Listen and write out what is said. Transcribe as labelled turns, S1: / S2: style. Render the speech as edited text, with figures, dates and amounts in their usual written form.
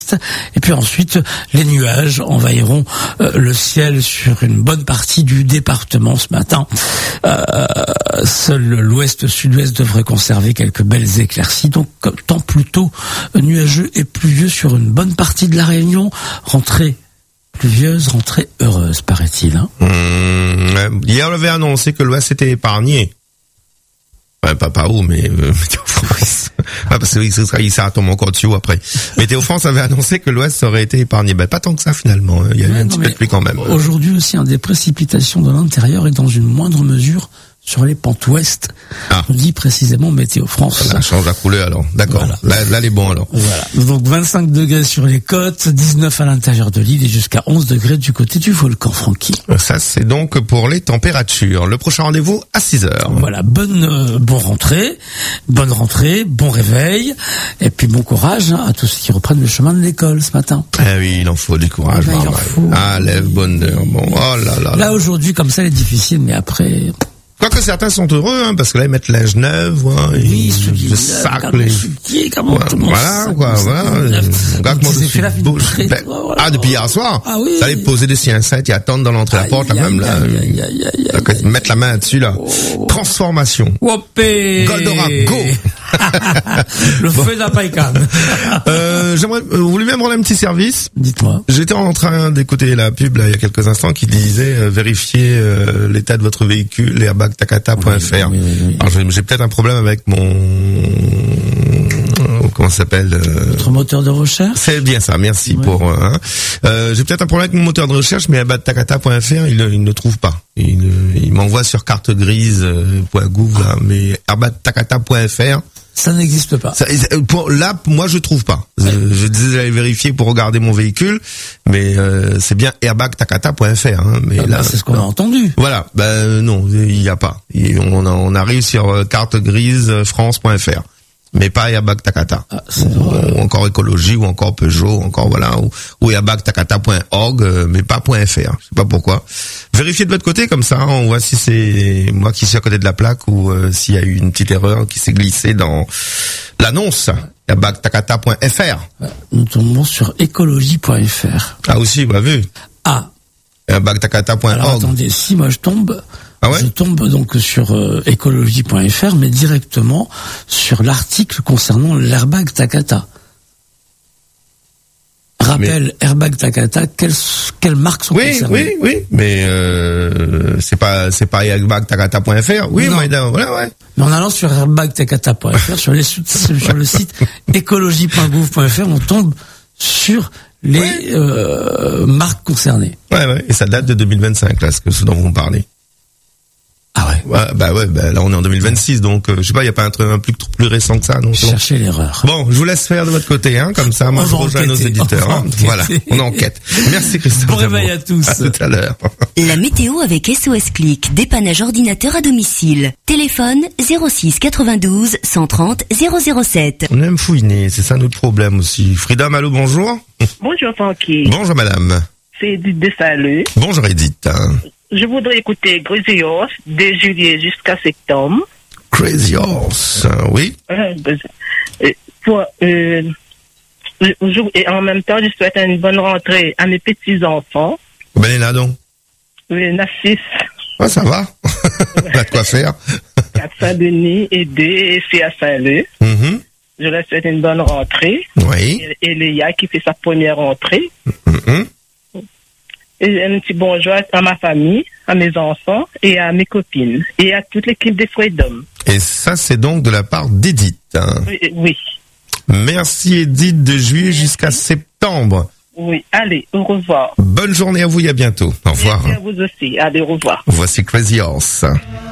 S1: sud-ouest. Et puis ensuite, les nuages envahiront le ciel sur une bonne partie du département ce matin. Seul l'ouest-sud-ouest devrait conserver quelques belles éclaircies. Donc, temps plutôt nuageux et pluvieux sur une bonne partie de la Réunion. Rentrée pluvieuse, rentrée heureuse, paraît-il. Hein.
S2: Hier, on avait annoncé que l'ouest était épargné. Pas où, mais Météo France. Parce que ça tombe encore dessus après. Météo France avait annoncé que l'ouest aurait été épargné. Pas tant que ça finalement. Il y a eu un petit peu de pluie quand même.
S1: Aujourd'hui aussi, des précipitations dans l'intérieur et dans une moindre mesure sur les pentes ouest. On dit précisément Météo France.
S2: Ça change la couleur alors. D'accord. Voilà. Là, les bons alors.
S1: Voilà. Donc 25 degrés sur les côtes, 19 à l'intérieur de l'île et jusqu'à 11 degrés du côté du volcan, Francky.
S2: Ça, c'est donc pour les températures. Le prochain rendez-vous à 6h.
S1: Voilà. Bonne rentrée, bon réveil. Et puis bon courage à tous ceux qui reprennent le chemin de l'école ce matin.
S2: Eh oui, il en faut du courage.
S1: Il en faut.
S2: Lève, bonheur. Bon, oh là là.
S1: Là, aujourd'hui, comme ça, il est difficile, mais après...
S2: Quoique certains sont heureux, parce que là, ils mettent linge neuf,
S1: oui,
S2: le sac, voilà, depuis hier soir.
S1: Ah oui.
S2: Ça allait poser des siencettes, ils attendent dans l'entrée de la porte, là, même, là. Mettre la main dessus, là. Transformation. Goldorak, go!
S1: Le feu d'Apaikan.
S2: J'aimerais, vous voulez même rendre un petit service?
S1: Dites-moi.
S2: J'étais en train d'écouter la pub, là, il y a quelques instants, qui disait, vérifier, l'état de votre véhicule, airbagtakata.fr.
S1: Oui.
S2: Alors, j'ai peut-être un problème avec mon, comment ça s'appelle,
S1: votre moteur de recherche? C'est
S2: bien ça, merci pour, j'ai peut-être un problème avec mon moteur de recherche, mais airbagtakata.fr, il ne trouve pas. Il m'envoie sur cartegrise.gouv, là, mais airbagtakata.fr,
S1: ça n'existe pas.
S2: Là, moi, je trouve pas. Je disais j'allais vérifier pour regarder mon véhicule, mais c'est bien airbagtakata.fr. Mais là,
S1: c'est ce qu'on a entendu.
S2: Voilà. Non, il y a pas. On arrive sur cartegrisefrance.fr. Mais pas airbagtakata. Ou encore écologie, ou encore Peugeot, encore voilà, ou airbagtakata.org, mais pas .fr. Je sais pas pourquoi. Vérifiez de votre côté, comme ça, on voit si c'est moi qui suis à côté de la plaque ou s'il y a eu une petite erreur qui s'est glissée dans l'annonce. airbagtakata.fr.
S1: Nous tombons sur écologie.fr.
S2: Ah aussi, vu. airbagtakata.org.
S1: Alors attendez, si moi je tombe... Je tombe donc sur écologie.fr, mais directement sur l'article concernant l'Airbag Takata. Rappel, Airbag Takata, quelles marques sont concernées?
S2: Oui, mais c'est pas airbagtakata.fr. Oui, voilà.
S1: Mais en allant sur airbagtakata.fr, sur le site écologie.gouv.fr, on tombe sur les marques concernées.
S2: Ouais, et ça date de 2025, là, ce dont vous me parlez.
S1: Ah ouais.
S2: Là on est en 2026, donc je sais pas, il y a pas un truc plus récent que ça, non?
S1: Cherchez l'erreur.
S2: Bon, je vous laisse faire de votre côté, comme ça, moi je rejoins nos éditeurs. Voilà, on enquête. Merci Christophe.
S1: Bon réveil à tous.
S2: À tout à l'heure.
S3: La météo avec SOS Click, dépannage ordinateur à domicile. Téléphone 06 92 130 007.
S2: On aime fouiner, c'est ça notre problème aussi. Frida Malo, bonjour.
S4: Bonjour Francky.
S2: Bonjour madame.
S4: C'est Edith de Salut.
S2: Bonjour Edith.
S4: Je voudrais écouter Crazy Horse de juillet jusqu'à septembre.
S2: Crazy Horse, oui.
S4: Et en même temps, je souhaite une bonne rentrée à mes petits-enfants.
S2: Ben, il y en a donc.
S4: Oui, il y en a 6.
S2: Ah, ça va. On a de quoi faire.
S4: 4 Saint-Denis et 2 ici à Saint-Leu.
S2: Mm-hmm.
S4: Je leur souhaite une bonne rentrée.
S2: Oui.
S4: Et Léa qui fait sa première rentrée.
S2: Mm-hmm.
S4: Et un petit bonjour à ma famille, à mes enfants et à mes copines et à toute l'équipe des Freedom.
S2: Et ça, c'est donc de la part d'Edith.
S4: Oui.
S2: Merci Edith, de juillet jusqu'à septembre.
S4: Oui, allez, au revoir.
S2: Bonne journée à vous et à bientôt. Au revoir.
S4: Merci à vous aussi. Allez, au revoir.
S2: Voici Crazy Horse.